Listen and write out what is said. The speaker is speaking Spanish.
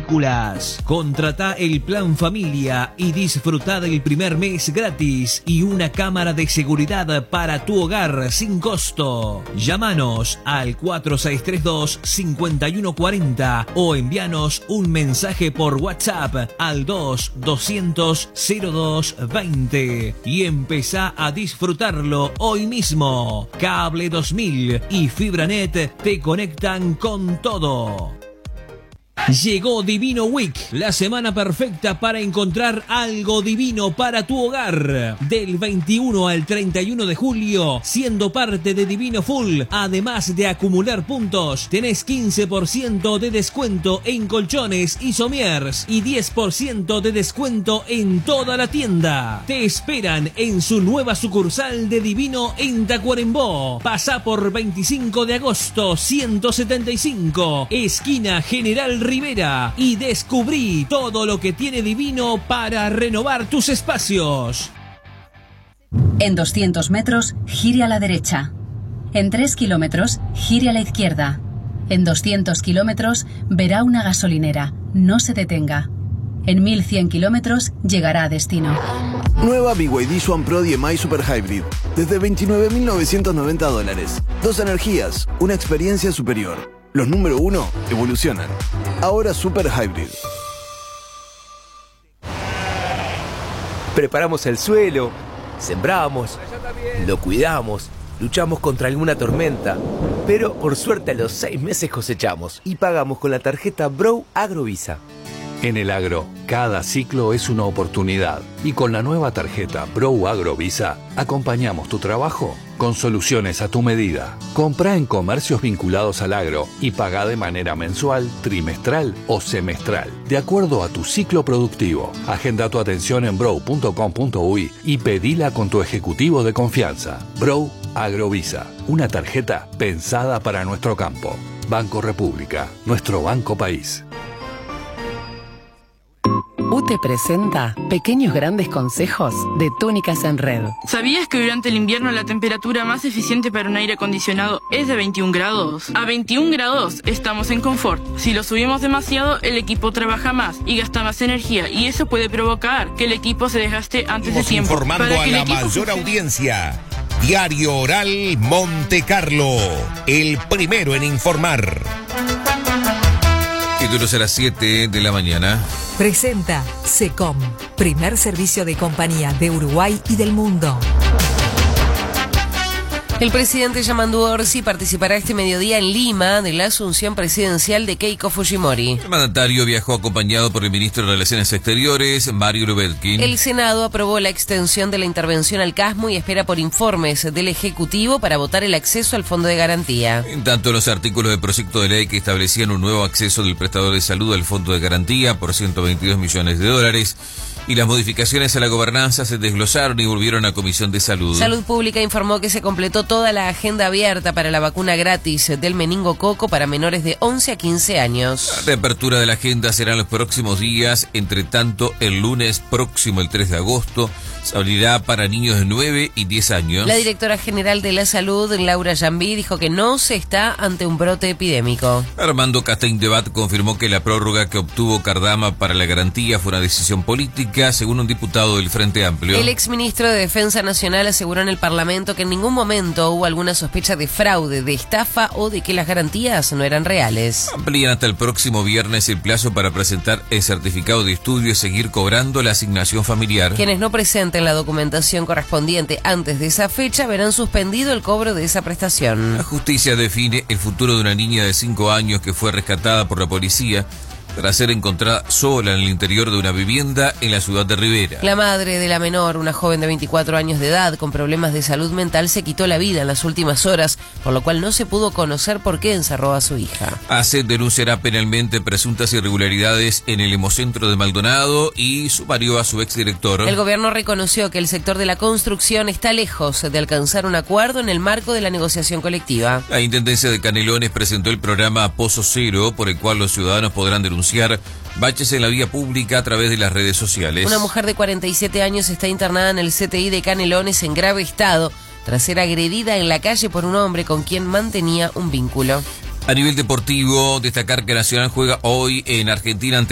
matrículas. Contratá el plan familia y disfrutá del primer mes gratis y una cámara de seguridad para tu hogar sin costo. Llámanos al 4632-5140 o envíanos un mensaje por WhatsApp al 200-0220 y empezá a disfrutarlo hoy mismo. Cable 2000 y FibraNet te conectan con todo. Llegó Divino Week, la semana perfecta para encontrar algo divino para tu hogar. Del 21 al 31 de julio, siendo parte de Divino Full, además de acumular puntos, tenés 15% de descuento en colchones y somiers y 10% de descuento en toda la tienda. Te esperan en su nueva sucursal de Divino en Tacuarembó. Pasá por 25 de agosto 175, esquina General Rivera, y descubrí todo lo que tiene Divino para renovar tus espacios. En 200 metros, gire a la derecha. En 3 kilómetros, gire a la izquierda. En 200 kilómetros, verá una gasolinera. No se detenga. En 1100 kilómetros, llegará a destino. Nueva BYD Swan Pro DMI Super Hybrid. Desde $29.990. 2 energías, una experiencia superior. Los número 1 evolucionan. Ahora Super Hybrid. Preparamos el suelo, sembramos, lo cuidamos, luchamos contra alguna tormenta, pero por suerte a los 6 meses cosechamos y pagamos con la tarjeta Bro Agrovisa. En el agro, cada ciclo es una oportunidad y con la nueva tarjeta Bro Agrovisa acompañamos tu trabajo con soluciones a tu medida. Comprá en comercios vinculados al agro y pagá de manera mensual, trimestral o semestral, de acuerdo a tu ciclo productivo. Agenda tu atención en bro.com.uy y pedila con tu ejecutivo de confianza. Bro Agrovisa, una tarjeta pensada para nuestro campo. Banco República, nuestro banco país. UTE presenta Pequeños Grandes Consejos de Túnicas en Red. ¿Sabías que durante el invierno la temperatura más eficiente para un aire acondicionado es de 21 grados? A 21 grados estamos en confort. Si lo subimos demasiado, el equipo trabaja más y gasta más energía, y eso puede provocar que el equipo se desgaste antes de tiempo. Informando a la mayor audiencia. Diario Oral Monte Carlo, el primero en informar. Títulos a las 7 de la mañana. Presenta SECOM, primer servicio de compañía de Uruguay y del mundo. El presidente Yamandu Orsi participará este mediodía en Lima de la asunción presidencial de Keiko Fujimori. El mandatario viajó acompañado por el ministro de Relaciones Exteriores, Mario Lubetkin. El Senado aprobó la extensión de la intervención al CASMU y espera por informes del Ejecutivo para votar el acceso al Fondo de Garantía. En tanto, los artículos del proyecto de ley que establecían un nuevo acceso del prestador de salud al Fondo de Garantía por $122 millones y las modificaciones a la gobernanza se desglosaron y volvieron a Comisión de Salud. Salud Pública informó que se completó toda la agenda abierta para la vacuna gratis del meningococo para menores de 11 a 15 años. La reapertura de la agenda será en los próximos días. Entre tanto, el lunes próximo, el 3 de agosto, se abrirá para niños de 9 y 10 años. La directora general de la Salud, Laura Yambí, dijo que no se está ante un brote epidémico. Armando Castaing-Debat confirmó que la prórroga que obtuvo Cardama para la garantía fue una decisión política, según un diputado del Frente Amplio. El exministro de Defensa Nacional aseguró en el Parlamento que en ningún momento hubo alguna sospecha de fraude, de estafa o de que las garantías no eran reales. Amplían hasta el próximo viernes el plazo para presentar el certificado de estudio y seguir cobrando la asignación familiar. Quienes no presenten la documentación correspondiente antes de esa fecha verán suspendido el cobro de esa prestación. La justicia define el futuro de una niña de 5 años que fue rescatada por la policía tras ser encontrada sola en el interior de una vivienda en la ciudad de Rivera. La madre de la menor, una joven de 24 años de edad con problemas de salud mental, se quitó la vida en las últimas horas, por lo cual no se pudo conocer por qué encerró a su hija. ACET denunciará penalmente presuntas irregularidades en el Hemocentro de Maldonado y sumarió a su exdirector. El gobierno reconoció que el sector de la construcción está lejos de alcanzar un acuerdo en el marco de la negociación colectiva. La Intendencia de Canelones presentó el programa Pozo Cero, por el cual los ciudadanos podrán denunciar baches en la vía pública a través de las redes sociales. Una mujer de 47 años está internada en el CTI de Canelones en grave estado tras ser agredida en la calle por un hombre con quien mantenía un vínculo. A nivel deportivo, destacar que Nacional juega hoy en Argentina ante